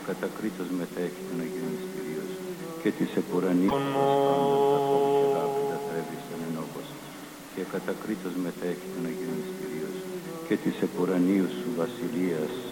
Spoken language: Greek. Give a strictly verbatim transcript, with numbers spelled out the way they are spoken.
κατακρίτως μετέχει των Αγίων Μυστηρίων και της επουρανίας και κατακρίτως μετέχει των Αγίων Μυστηρίων και της επουρανίου σου βασιλείας